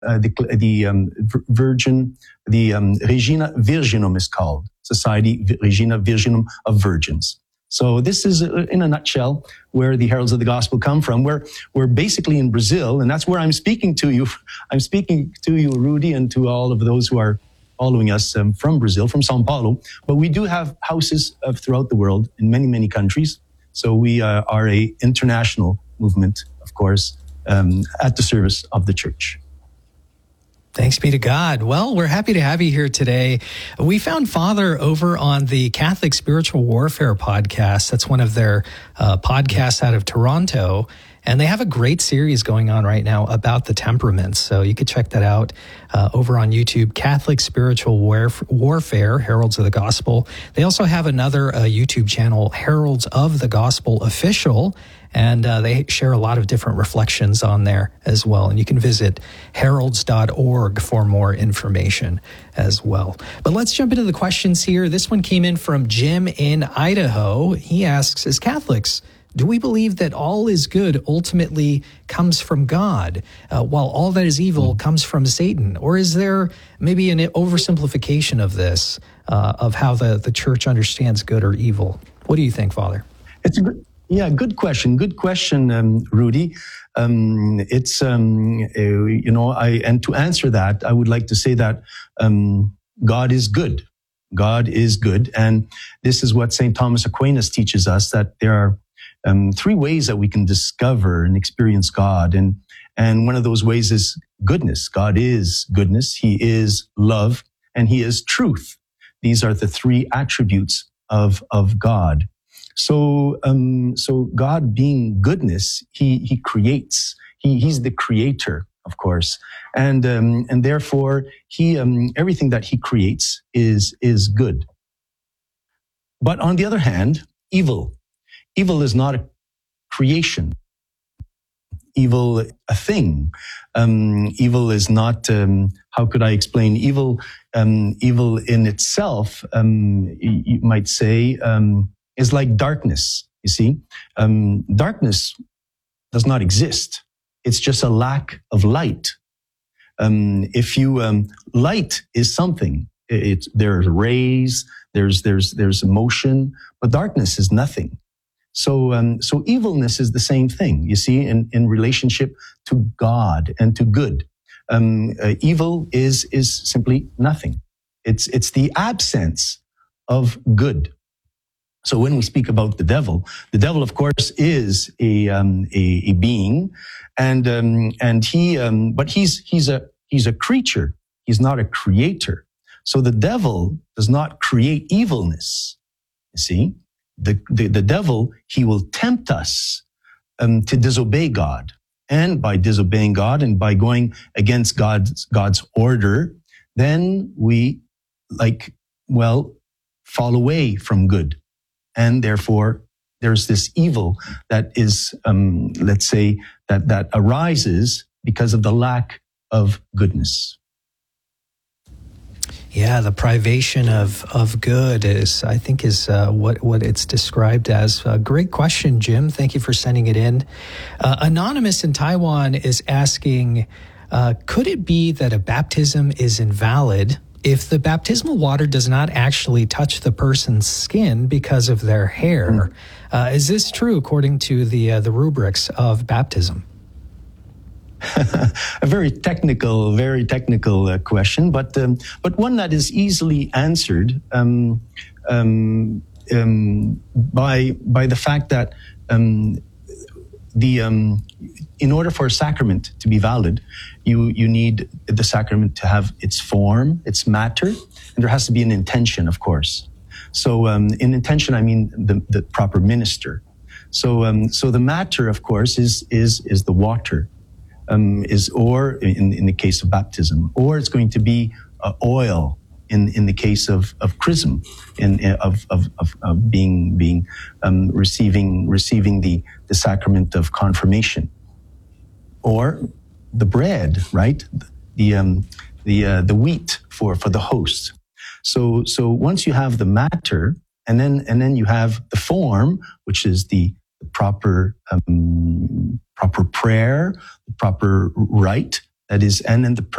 Regina Virginum is called, Society Regina Virginum of Virgins. So this is, in a nutshell, where the Heralds of the Gospel come from. We're basically in Brazil, and that's where I'm speaking to you. I'm speaking to you, Rudy, and to all of those who are following us from Brazil, from São Paulo. But we do have houses throughout the world in many, many countries. So we are a international movement, of course, at the service of the church. Thanks be to God. Well, we're happy to have you here today. We found Father over on the Catholic Spiritual Warfare podcast. That's one of their podcasts out of Toronto. And they have a great series going on right now about the temperaments. So you could check that out over on YouTube, Catholic Spiritual Warfare, Heralds of the Gospel. They also have another YouTube channel, Heralds of the Gospel Official. And they share a lot of different reflections on there as well. And you can visit heralds.org for more information as well. But let's jump into the questions here. This one came in from Jim in Idaho. He asks, as Catholics, do we believe that all is good ultimately comes from God, while all that is evil comes from Satan? Or is there maybe an oversimplification of this, of how the church understands good or evil? What do you think, Father? It's a good question. Good question, Rudy. And to answer that, I would like to say that God is good. God is good. And this is what St. Thomas Aquinas teaches us, that there are three ways that we can discover and experience God. And one of those ways is goodness. God is goodness. He is love, and he is truth. These are the three attributes of God. So God being goodness, he creates. He's the creator, of course. And therefore he, everything that he creates is good. But on the other hand, evil is not a creation. Evil, a thing. Evil is not, how could I explain? Evil in itself, you might say, is like darkness, you see. Darkness does not exist. It's just a lack of light. Light is something. There's rays, there's motion, but darkness is nothing. So evilness is the same thing, you see, in relationship to God and to good. Evil is simply nothing. It's the absence of good. So when we speak about the devil, of course, is a being, but he's a creature. He's not a creator. So the devil does not create evilness. You see, the devil, he will tempt us to disobey God, and by disobeying God and by going against God's order, then we fall away from good. And therefore, there's this evil that is, let's say, that arises because of the lack of goodness. Yeah, the privation of good is what it's described as. A great question, Jim. Thank you for sending it in. Anonymous in Taiwan is asking, could it be that a baptism is invalid if the baptismal water does not actually touch the person's skin because of their hair? Is this true according to the rubrics of baptism? A very technical question, but one that is easily answered by the fact that in order for a sacrament to be valid, you need the sacrament to have its form, its matter, and there has to be an intention, of course. So in intention, I mean the proper minister. So the matter, of course, is the water, or in the case of baptism, or it's going to be oil in the case of chrism, of being receiving the sacrament of confirmation, or the bread, right? The wheat for the host. So once you have the matter, and then you have the form, which is the proper prayer, the proper rite That is, and then the